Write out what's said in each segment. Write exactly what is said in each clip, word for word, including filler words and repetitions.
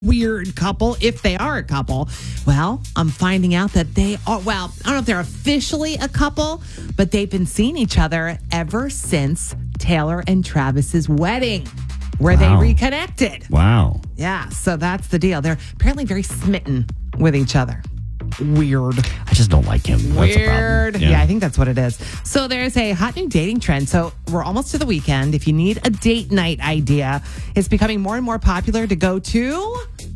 weird couple, if they are a couple. Well, I'm finding out that they are, well, I don't know if they're officially a couple, but they've been seeing each other ever since Taylor and Travis's wedding, where Wow. they reconnected. Wow. Yeah, so that's the deal. They're apparently very smitten with each other. Weird. I just don't like him. That's a problem. Weird. Yeah. Yeah, I think that's what it is. So there's a hot new dating trend. So we're almost to the weekend. If you need a date night idea, it's becoming more and more popular to go to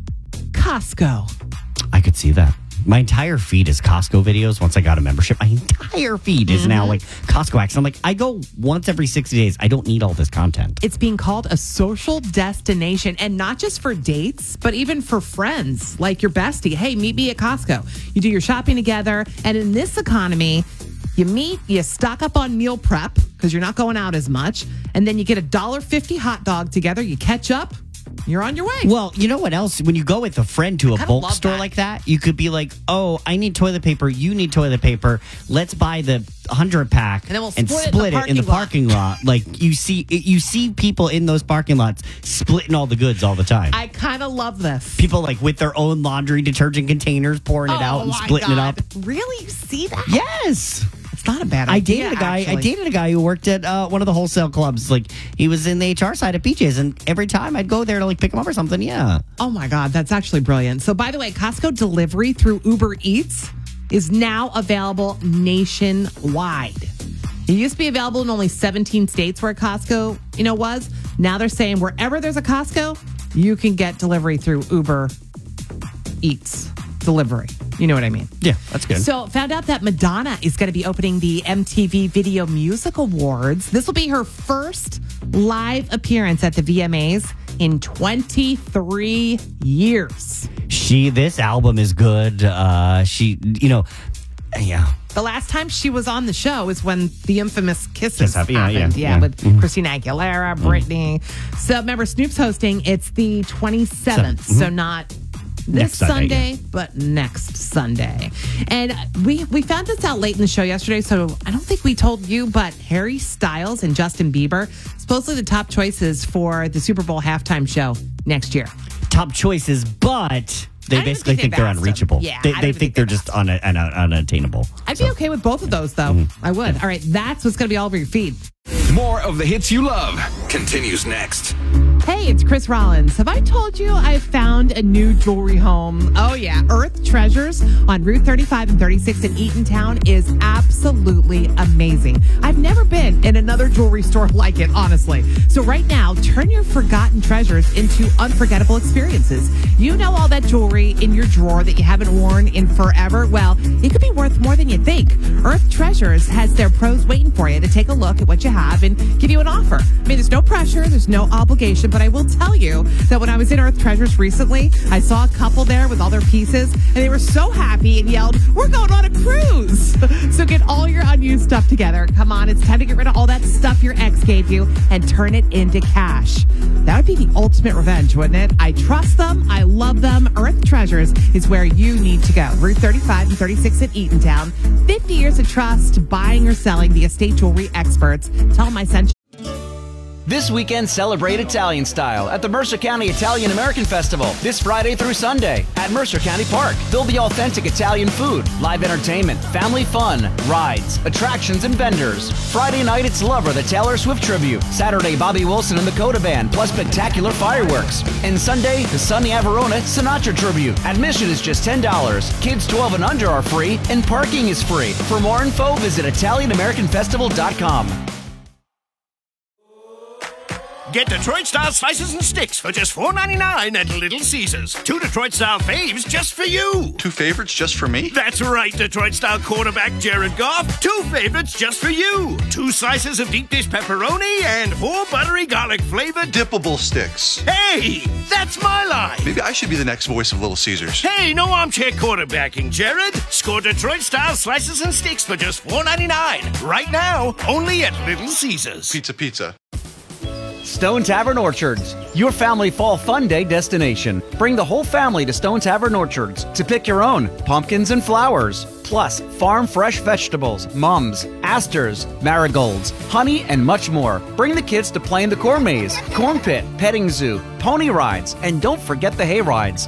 Costco. I could see that. My entire feed is Costco videos. Once I got a membership, my entire feed is now like Costco acts. I'm like, I go once every sixty days. I don't need all this content. It's being called a social destination, and not just for dates, but even for friends, like your bestie. Hey, meet me at Costco. You do your shopping together. And in this economy, you meet, you stock up on meal prep because you're not going out as much. And then you get a one dollar fifty hot dog together. You catch up. You're on your way. Well, you know what else? When you go with a friend to a kinda bulk love store that. like that, you could be like, oh, I need toilet paper. You need toilet paper. Let's buy the one hundred pack And then we'll split it in the it in the parking parking lot. Like you see, you see people in those parking lots splitting all the goods all the time. I kind of love this. People like with their own laundry detergent containers, pouring it out and my splitting God. it up. Really? You see that? Yes. It's not a bad I idea. dated a guy. actually. I dated a guy who worked at uh, one of the wholesale clubs. Like he was in the H R side at P J's, and every time I'd go there to like pick him up or something. Yeah. Oh my God, that's actually brilliant. So, by the way, Costco delivery through Uber Eats is now available nationwide. It used to be available in only seventeen states where Costco, you know, was. Now they're saying wherever there's a Costco, you can get delivery through Uber Eats delivery. You know what I mean? Yeah, that's good. So, found out that Madonna is going to be opening the M T V Video Music Awards. This will be her first live appearance at the V M As in twenty-three years. She, this album is good. Uh, she, you know, yeah. The last time she was on the show is when the infamous Kisses Kiss Up, yeah, happened. yeah, yeah. with Mhm. Christina Aguilera, Britney. So, remember, Snoop's hosting. It's the twenty-seventh. Seven. So, not this Next Sunday, Sunday, yeah. but next Sunday. And we we found this out late in the show yesterday, so I don't think we told you, but Harry Styles and Justin Bieber, supposedly the top choices for the Super Bowl halftime show next year. Top choices, but they I don't basically think think, they've they're asked them. unreachable. Yeah, they I don't they even think think they're they've just un, un, un, unattainable. I'd be okay with both of those, though. Mm-hmm. I would. All right, that's what's going to be all over your feed. More of the hits you love continues next. Hey, it's Chris Rollins. Have I told you I found a new jewelry home? Oh, yeah. Earth Treasures on Route thirty-five and thirty-six in Eatontown is absolutely amazing. I've never been in another jewelry store like it, honestly. So right now, turn your forgotten treasures into unforgettable experiences. You know all that jewelry in your drawer that you haven't worn in forever? Well, it could be worth more than you think. Earth Treasures has their pros waiting for you to take a look at what you have and give you an offer. I mean, there's no pressure, there's no obligation, but I will tell you that when I was in Earth Treasures recently, I saw a couple there with all their pieces, and they were so happy and yelled, "We're going on a cruise!" So get all your unused stuff together. Come on, it's time to get rid of all that stuff your ex gave you and turn it into cash. That would be the ultimate revenge, wouldn't it? I trust them. I love them. Earth Treasures is where you need to go. Route thirty-five and thirty-six in Eatontown. fifty years of trust, buying or selling, the estate jewelry experts. Tell them I sent you. This weekend, celebrate Italian style at the Mercer County Italian American Festival this Friday through Sunday at Mercer County Park. There'll be authentic Italian food, live entertainment, family fun, rides, attractions, and vendors. Friday night, it's Lover, the Taylor Swift tribute. Saturday, Bobby Wilson and the Coda Band, plus spectacular fireworks. And Sunday, the Sonny Averona Sinatra tribute. Admission is just ten dollars. Kids twelve and under are free, and parking is free. For more info, visit Italian American Festival dot com. Get Detroit-style slices and sticks for just four ninety-nine at Little Caesars. Two Detroit-style faves just for you. Two favorites just for me? That's right, Detroit-style quarterback Jared Goff. Two favorites just for you. Two slices of deep dish pepperoni and four buttery garlic-flavored Dippable sticks. Hey, that's my line. Maybe I should be the next voice of Little Caesars. Hey, no armchair quarterbacking, Jared. Score Detroit-style slices and sticks for just four ninety-nine. Right now, only at Little Caesars. Pizza, pizza. Stone Tavern Orchards, your family fall fun day destination. Bring the whole family to Stone Tavern Orchards to pick your own pumpkins and flowers. Plus, farm fresh vegetables, mums, asters, marigolds, honey, and much more. Bring the kids to play in the corn maze, corn pit, petting zoo, pony rides, and don't forget the hay rides.